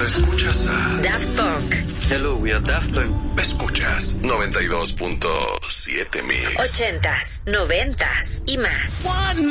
Escuchas a Daft Punk. Hello, we are Daft Punk. Escuchas 92.7 Mix. 80s, 90s y más.